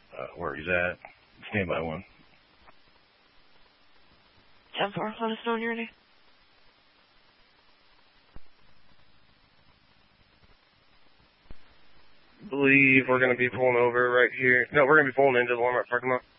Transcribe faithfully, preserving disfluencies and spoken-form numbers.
uh, where he's at. Stand by one. ten four, let us know when you're ready. I believe we're going to be pulling over right here. No, we're going to be pulling into the Walmart parking lot.